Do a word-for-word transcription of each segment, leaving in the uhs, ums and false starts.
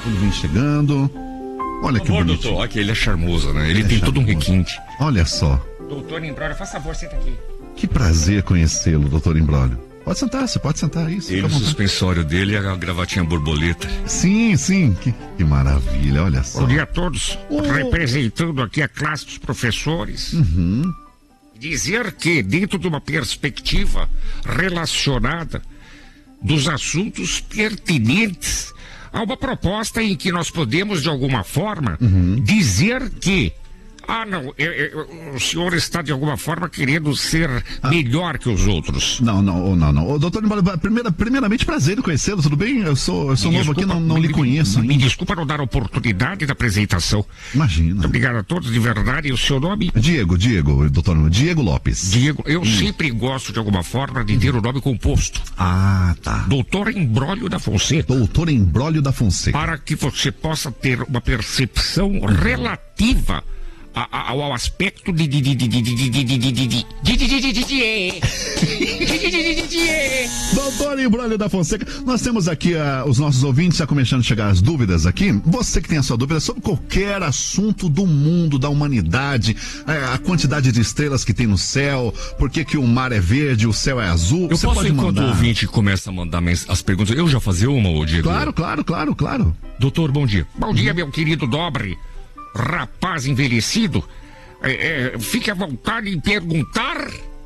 Tudo vem chegando. Olha que bonito. Doutor, olha que ele é charmoso, né? Ele é tem charmoso. todo um requinte. Olha só. Doutor Imbróglio, faz favor, senta aqui. Que prazer conhecê-lo, doutor Imbróglio. Pode sentar, você pode sentar, isso. Ele, o suspensório dele e a gravatinha borboleta. Sim, sim, que, que maravilha, olha só. Bom dia a todos, oh. representando aqui a classe dos professores. Uhum. Dizer que, dentro de uma perspectiva relacionada dos assuntos pertinentes a uma proposta em que nós podemos, de alguma forma, uhum. dizer que Ah, não, eu, eu, o senhor está de alguma forma querendo ser ah. melhor que os outros. Não, não, não, não. Doutor, primeira, primeiramente prazer em conhecê-lo, tudo bem? Eu sou, eu sou novo desculpa, aqui, não, não me, lhe conheço. Me, me desculpa não dar a oportunidade da apresentação. Imagina. Muito obrigado a todos, de verdade. E o seu nome? Diego, Diego, doutor, Diego Lopes. Diego, eu hum. sempre gosto de alguma forma de ter o nome composto. Ah, tá. Doutor Imbróglio da Fonseca. Doutor Imbróglio da Fonseca. Para que você possa ter uma percepção uhum. relativa ao aspecto de de de de de de de de de de de de de Doutor Imbróglio da Fonseca, nós temos aqui uh, os nossos ouvintes já começando a chegar as dúvidas aqui. Você que tem a sua dúvida sobre qualquer assunto do mundo, da humanidade, uh, a quantidade de estrelas que tem no céu, por que que o mar é verde, o céu é azul. Eu você posso, pode enquanto mandar. o ouvinte começa a mandar as perguntas, eu já fazer uma, ô Diego? Claro, claro, claro, claro. Doutor, bom dia. Bom dia, meu querido Dobre. Rapaz envelhecido, é, é, fique à vontade em perguntar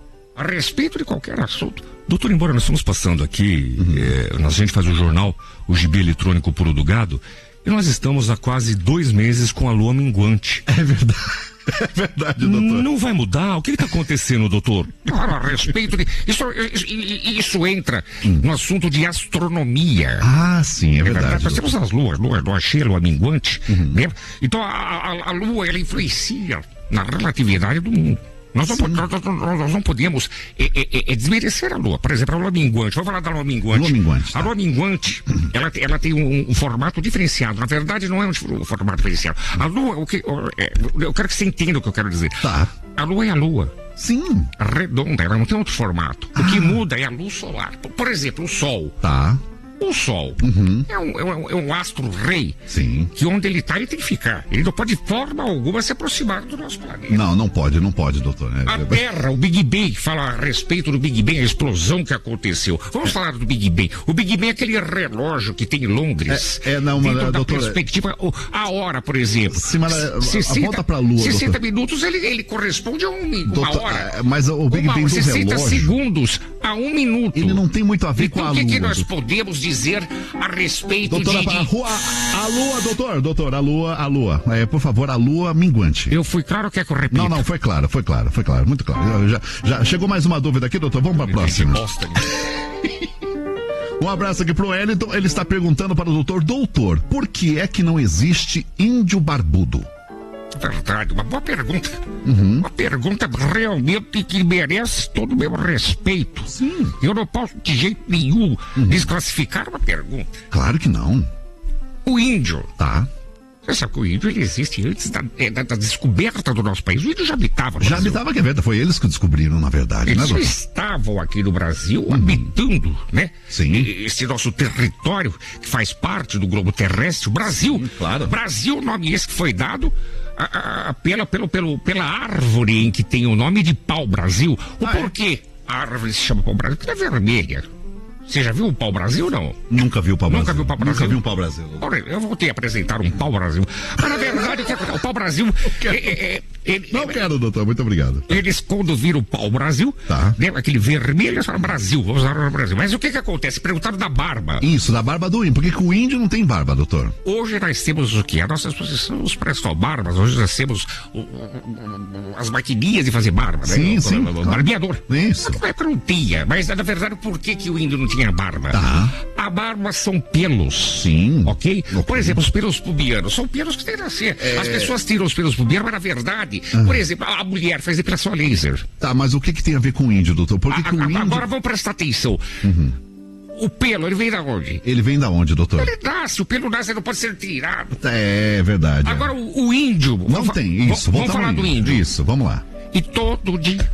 a respeito de qualquer assunto. Doutor, embora nós estamos passando aqui, uhum. é, a gente faz o jornal, o Gibi Eletrônico Puro do Gado, e nós estamos há quase dois meses com a lua minguante. É verdade. É verdade, doutor. Não vai mudar? O que está acontecendo, doutor? Claro, a respeito de... Isso, isso, isso entra hum. no assunto de astronomia. Ah, sim, é, é verdade. verdade. Nós temos as luas, lua, lua cheia, lua minguante. Uhum. Né? Então, a, a, a lua, ela influencia na relatividade do mundo. Nós não, nós, nós, nós não podemos é, é, é desmerecer a lua. Por exemplo, a lua minguante. Vamos falar da lua minguante. Lua minguante tá. A lua minguante, ela, ela tem um, um formato diferenciado. Na verdade, não é um formato diferenciado. A lua, o que, eu quero que você entenda o que eu quero dizer. Tá. A lua é a lua. Sim. Redonda, ela não tem outro formato. Ah. O que muda é a luz solar. Por, por exemplo, o Sol. Tá. O Sol uhum. é, um, é, um, é um astro rei. Sim. Que onde ele está, ele tem que ficar. Ele não pode de forma alguma se aproximar do nosso planeta. Não, não pode, não pode, doutor. É, a Terra, o Big Bang, fala a respeito do Big Bang, a explosão que aconteceu. Vamos é. falar do Big Bang. O Big Bang é aquele relógio que tem em Londres. É, é não, mas, da doutor, perspectiva, a hora, por exemplo. Sim, mas sessenta, volta pra Lua, sessenta doutor. minutos, ele, ele corresponde a um, uma doutor, hora. Mas o Big uma, Bang do sessenta relógio... segundos a um minuto. Ele não tem muito a ver então, com a Lua. Então, o que, que nós doutor. podemos dizer a respeito doutora, de... A, rua, a Lua, doutor, doutor, a Lua, a Lua. É, por favor, a Lua minguante. Eu fui claro, quer que eu repita? Não, não, foi claro, foi claro, foi claro, muito claro. Já, já chegou mais uma dúvida aqui, doutor, vamos para a próxima. Um abraço aqui pro Wellington, ele está perguntando para o doutor, doutor, por que é que não existe índio barbudo? Verdade, uma boa pergunta. Uhum. Uma pergunta realmente que merece todo o meu respeito. Sim. Eu não posso de jeito nenhum uhum. desclassificar uma pergunta. Claro que não. O índio. Tá. Você sabe que o índio ele existe antes da, da, da descoberta do nosso país. O índio já habitava no Já Brasil. habitava, que é verdade. Foi eles que descobriram, na verdade, eles né, já estavam aqui no Brasil uhum. habitando, né? Sim. Esse nosso território que faz parte do globo terrestre, o Brasil. Sim, claro. Brasil, nome esse que foi dado a, a, pela, pelo, pelo, pela árvore em que tem o nome de pau-brasil. O ah, porquê é? A árvore se chama pau-brasil? Porque é vermelha. Você já viu o pau-brasil, não? Nunca viu o pau-brasil. Nunca viu o pau-brasil? Nunca viu um pau-brasil. Eu voltei a apresentar um pau-brasil. Mas, na verdade, o pau-brasil... É, é, é, não é, quero, doutor. Muito obrigado. Eles, quando viram o pau-brasil, tá. né, aquele vermelho, eles falam Brasil, vamos usar o Brasil. Mas o que que acontece? Perguntaram da barba. Isso, da barba do índio. Por que o índio não tem barba, doutor? Hoje nós temos o quê? A nossa exposição, os prestobarbas. Hoje nós temos o, o, o, as maquininhas de fazer barba, né? Sim, o, sim. O, o barbeador. Isso. Não é que não tinha, mas, na verdade, por que que o índio não tinha barba? Tá. A barba são pelos. Sim. Ok? okay. Por exemplo, os pelos pubianos. São pelos que tem a nascer. É... As pessoas tiram os pelos pubianos, mas na verdade, uhum. por exemplo, a mulher faz depilação a laser. Tá, mas o que que tem a ver com o índio, doutor? Por que a, que o a, índio... Agora vamos prestar atenção. Uhum. O pelo, ele vem da onde? Ele vem da onde, doutor? Ele nasce, o pelo nasce, ele não pode ser tirado. É verdade. Agora, é. o, o índio... Não tem, isso. Vamos falar do índio. Isso, vamos lá. E todo dia...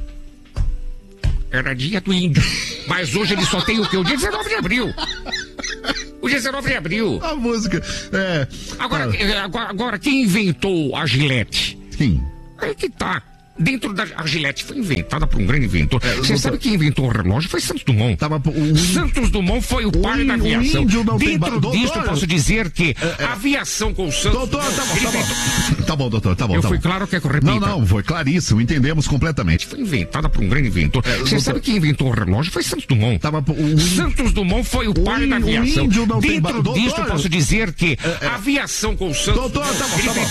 Era dia do índio. Mas hoje ele só tem o que? O dia dezenove de abril. O dezenove de abril. A música. É. Agora, Ah, agora, agora, quem inventou a Gillette? quem? Aí que tá. Dentro da a Gillette foi inventada por um grande inventor. É, Você doutor- sabe quem inventou o relógio? Foi Santos Dumont. Tava o, Santos Dumont foi o pai in- da o aviação. índio não tem ba- Dentro doutor- disso, eu posso dizer que a aviação com o Santos Doutor, tá bom, ele tá inventou- bom. Tá bom, doutor, tá bom. Eu tá fui bom. claro, quer que eu repita? Não, não, foi claríssimo, entendemos completamente. Foi inventada por um grande inventor. Você doutor- sabe quem inventou o relógio? Foi Santos Dumont. Tava o, in- Santos Dumont foi o pai in- da o aviação. índio não tem ba- Dentro disso, doutor- eu posso dizer que a aviação com o Santos Doutor, tá bom, ele tá bom.